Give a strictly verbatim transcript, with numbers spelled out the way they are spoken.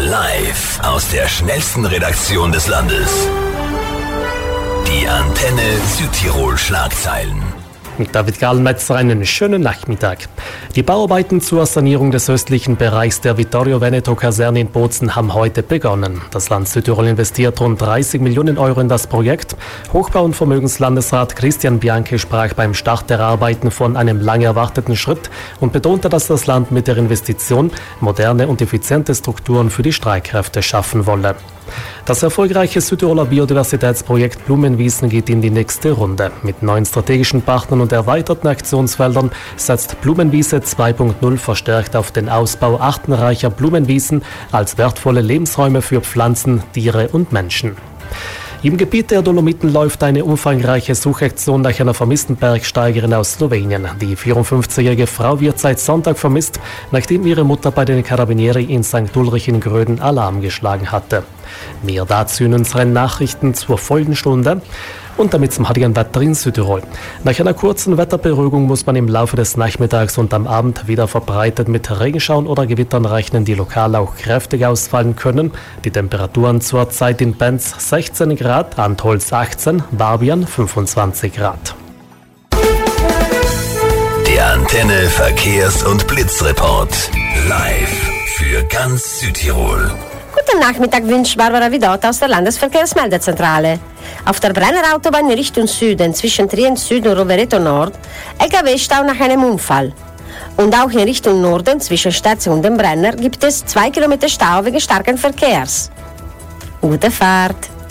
Live aus der schnellsten Redaktion des Landes. Die Antenne Südtirol Schlagzeilen. Mit David Gallmetzer einen schönen Nachmittag. Die Bauarbeiten zur Sanierung des östlichen Bereichs der Vittorio Veneto Kaserne in Bozen haben heute begonnen. Das Land Südtirol investiert rund dreißig Millionen Euro in das Projekt. Hochbau- und Vermögenslandesrat Christian Bianchi sprach beim Start der Arbeiten von einem lang erwarteten Schritt und betonte, dass das Land mit der Investition moderne und effiziente Strukturen für die Streitkräfte schaffen wolle. Das erfolgreiche Südtiroler Biodiversitätsprojekt Blumenwiesen geht in die nächste Runde. Mit neuen strategischen Partnern und erweiterten Aktionsfeldern setzt Blumenwiese zwei Punkt null verstärkt auf den Ausbau artenreicher Blumenwiesen als wertvolle Lebensräume für Pflanzen, Tiere und Menschen. Im Gebiet der Dolomiten läuft eine umfangreiche Suchaktion nach einer vermissten Bergsteigerin aus Slowenien. Die vierundfünfzigjährige Frau wird seit Sonntag vermisst, nachdem ihre Mutter bei den Carabinieri in Sankt Ulrich in Gröden Alarm geschlagen hatte. Mehr dazu in unseren Nachrichten zur folgenden Stunde. Und damit zum heutigen Wetter in Südtirol. Nach einer kurzen Wetterberuhigung muss man im Laufe des Nachmittags und am Abend wieder verbreitet mit Regenschauern oder Gewittern rechnen, die lokal auch kräftig ausfallen können. Die Temperaturen zurzeit in Benz sechzehn Grad, Antholz achtzehn, Barbian fünfundzwanzig Grad. Der Antenne Verkehrs- und Blitzreport. Live für ganz Südtirol. Guten Nachmittag wünscht Barbara Vidot aus der Landesverkehrsmeldezentrale. Auf der Brennerautobahn in Richtung Süden zwischen Trient Süd und Rovereto Nord L K W-Stau nach einem Unfall. Und auch in Richtung Norden zwischen Station und dem Brenner gibt es zwei Kilometer Stau wegen starken Verkehrs. Gute Fahrt!